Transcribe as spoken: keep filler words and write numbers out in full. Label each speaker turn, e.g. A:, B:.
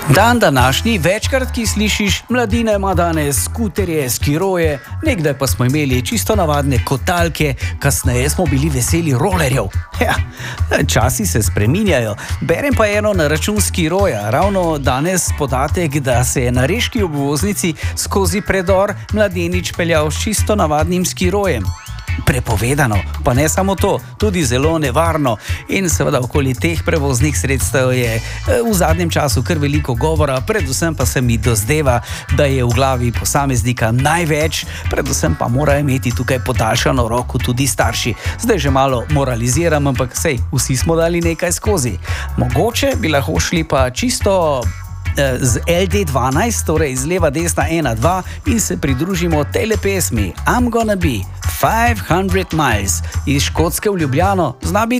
A: Dan današnji večkrat, ki slišiš, mladina ima danes skuterje, skiroje, nekdaj pa smo imeli čisto navadne kotalke, kasneje smo bili veseli rolerjev. Ja, časi se spreminjajo. Berem pa eno na račun skiroja, ravno danes podatek, da se je na reški obvoznici skozi predor mladenič peljal s čisto navadnim skirojem. Prepovedano, pa ne samo to, tudi zelo nevarno. In seveda okoli teh prevoznih sredstev je v zadnjem času kar veliko govora, predvsem pa se mi dozdeva, da je v glavi posameznika največ, predvsem pa morajo imeti tukaj podaljšano roko tudi starši. Zdaj že malo moraliziram, ampak sej, vsi smo dali nekaj skozi. Mogoče bi lahko šli pa čisto z L D dvanajst, torej iz leva desna ena dva in se pridružimo tejle pesmi I'm gonna be five hundred miles iz Škotske v Ljubljano. Zna biti